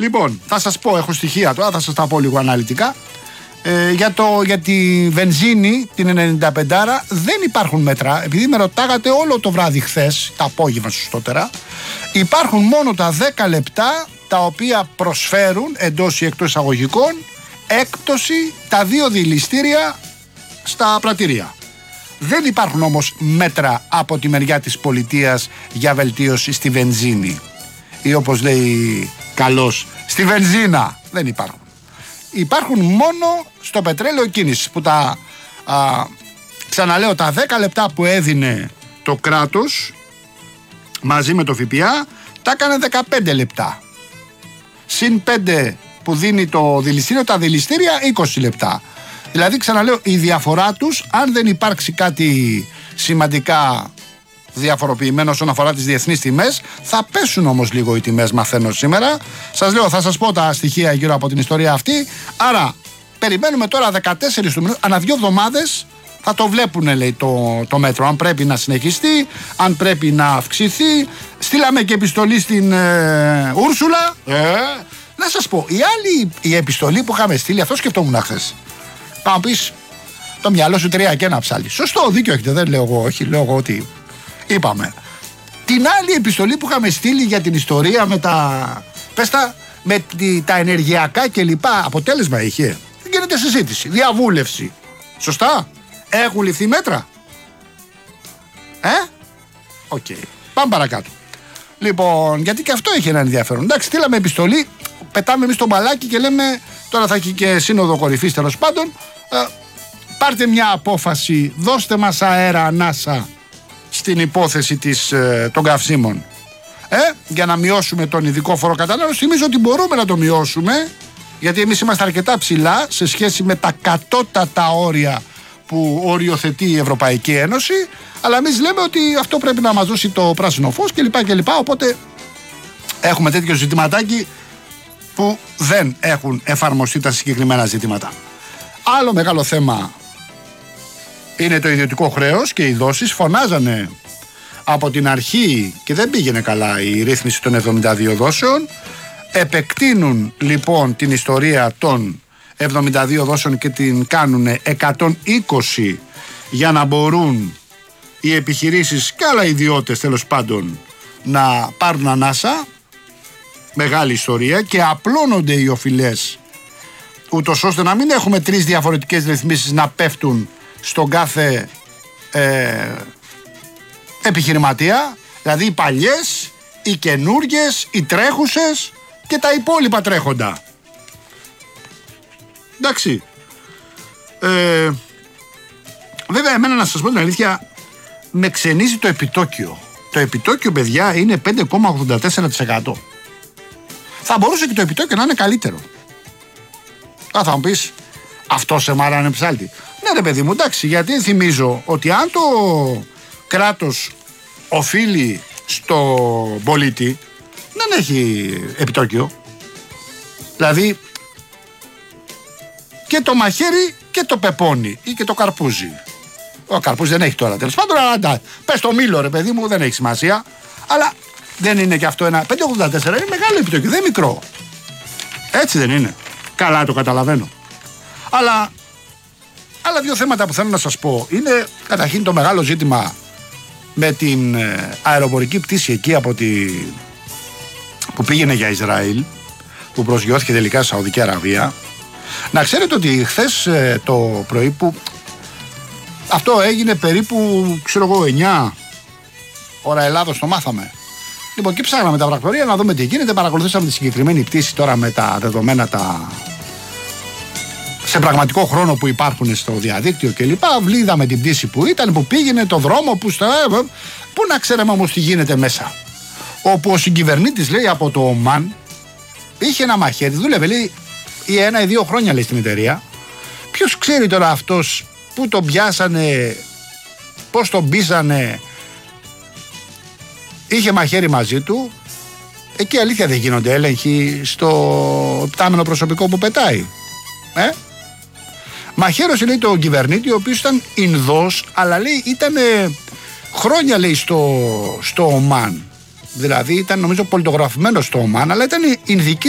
Λοιπόν, θα σας πω, έχω στοιχεία τώρα, θα σας τα πω λίγο αναλυτικά. Για τη βενζίνη, την 95, δεν υπάρχουν μέτρα. Επειδή με ρωτάγατε όλο το βράδυ χθες, τα απόγευμα σωστότερα, υπάρχουν μόνο τα 10 λεπτά τα οποία προσφέρουν εντός ή εκτός εισαγωγικών έκπτωση τα 2 δηληστήρια στα πρατήρια. Δεν υπάρχουν όμως μέτρα από τη μεριά της πολιτείας για βελτίωση στη βενζίνη ή όπως λέει καλώς στη βενζίνα. Δεν υπάρχουν. Υπάρχουν μόνο στο πετρέλαιο κίνησης που ξαναλέω, τα 10 λεπτά που έδινε το κράτος μαζί με το ΦΠΑ τα έκανε 15 λεπτά. Συν 5 που δίνει το δηληστήριο, τα δηληστήρια 20 λεπτά. Δηλαδή ξαναλέω, η διαφορά τους, αν δεν υπάρξει κάτι σημαντικά διαφοροποιημένο όσον αφορά τις διεθνείς τιμές, θα πέσουν όμως λίγο οι τιμές, μαθαίνω σήμερα. Σας λέω, θα σας πω τα στοιχεία γύρω από την ιστορία αυτή. Άρα περιμένουμε τώρα 14 του μηνός, ανά 2 εβδομάδες θα το βλέπουν, λέει, το μέτρο, αν πρέπει να συνεχιστεί, αν πρέπει να αυξηθεί. Στείλαμε και επιστολή στην Ούρσουλα. Να σας πω, η επιστολή που είχαμε στείλει, αυτό σκεφτόμουν χθες. Θα μου πεις, το μυαλό σου 3 και ένα ψάλι. Σωστό, δίκιο έχετε, δεν λέω εγώ, όχι, λέω εγώ ότι είπαμε. Την άλλη επιστολή που είχαμε στείλει για την ιστορία με τα ενεργειακά κλπ. Αποτέλεσμα είχε. Δεν γίνεται συζήτηση, διαβούλευση. Σωστά, έχουν ληφθεί μέτρα. Οκ, πάμε παρακάτω. Λοιπόν, γιατί και αυτό έχει ένα ενδιαφέρον. Εντάξει, στείλαμε επιστολή, πετάμε εμείς το μπαλάκι και λέμε, τώρα θα έχει και σύνοδο κορυφής τέλος πάντων. Πάρτε μια απόφαση, δώστε μας αέρα ανάσα στην υπόθεση των καυσίμων. Για να μειώσουμε τον ειδικό φόρο κατανάλωσης. Θυμίζω ότι μπορούμε να το μειώσουμε, γιατί εμείς είμαστε αρκετά ψηλά σε σχέση με τα κατώτατα όρια που οριοθετεί η Ευρωπαϊκή Ένωση. Αλλά εμείς λέμε ότι αυτό πρέπει να μας δώσει το πράσινο φως κλπ. Οπότε έχουμε τέτοιο ζητηματάκι που δεν έχουν εφαρμοστεί τα συγκεκριμένα ζητήματα. Άλλο μεγάλο θέμα είναι το ιδιωτικό χρέος και οι δόσεις. Φωνάζανε από την αρχή και δεν πήγαινε καλά η ρύθμιση των 72 δόσεων. Επεκτείνουν λοιπόν την ιστορία των 72 δόσεων και την κάνουν 120 για να μπορούν οι επιχειρήσεις και άλλα ιδιώτες τέλος πάντων να πάρουν ανάσα. Μεγάλη ιστορία, και απλώνονται οι οφειλές ούτως ώστε να μην έχουμε 3 διαφορετικές ρυθμίσεις να πέφτουν στον κάθε επιχειρηματία, δηλαδή οι παλιές, οι καινούργιες, οι τρέχουσες και τα υπόλοιπα τρέχοντα. Εντάξει. Βέβαια εμένα, να σας πω την αλήθεια, με ξενίζει το επιτόκιο. Το επιτόκιο, παιδιά, είναι 5,84%. Θα μπορούσε και το επιτόκιο να είναι καλύτερο. Θα μου πεις, αυτό σε μάρανε ψάλτη. Ναι ρε παιδί μου, εντάξει, γιατί θυμίζω ότι αν το κράτος οφείλει στο πολίτη, δεν έχει επιτόκιο. Δηλαδή και το μαχαίρι και το πεπόνι ή και το καρπούζι. Ο καρπούζι δεν έχει τώρα, τέλος πάντων, αλλά πες το μήλο ρε παιδί μου, δεν έχει σημασία. Αλλά δεν είναι και αυτό ένα 5,84, είναι μεγάλο επιτόκιο, δεν είναι μικρό. Έτσι δεν είναι? Καλά, το καταλαβαίνω. Αλλά άλλα 2 θέματα που θέλω να σας πω είναι καταρχήν το μεγάλο ζήτημα με την αεροπορική πτήση εκεί που πήγαινε για Ισραήλ, που προσγειώθηκε τελικά στη Σαουδική Αραβία. Να ξέρετε ότι χθες το πρωί, που αυτό έγινε περίπου, ξέρω εγώ, 9 ώρα Ελλάδος, το μάθαμε. Λοιπόν, και ψάχναμε τα πρακτορία να δούμε τι γίνεται. Παρακολουθήσαμε τη συγκεκριμένη πτήση τώρα με τα δεδομένα σε πραγματικό χρόνο που υπάρχουν στο διαδίκτυο κλπ. Είδαμε την πτήση που ήταν, που πήγαινε, το δρόμο που να ξέραμε όμως τι γίνεται μέσα. Όπου ο συγκυβερνήτης, λέει, από το Ομάν είχε ένα μαχαίρι, δούλευε, λέει, 1 ή 2 χρόνια, λέει, στην εταιρεία. Ποιος ξέρει τώρα αυτός που τον πιάσανε, πώς τον πείσανε. Είχε μαχαίρι μαζί του. Εκεί αλήθεια δεν γίνονται έλεγχοι στο πτάμενο προσωπικό που πετάει? Μαχαίρωσε, λέει, τον κυβερνήτη, ο οποίος ήταν Ινδός, αλλά, λέει, ήταν χρόνια, λέει, στο Ομάν. Δηλαδή ήταν, νομίζω, πολιτογραφημένος στο Ομάν, αλλά ήταν Ινδικής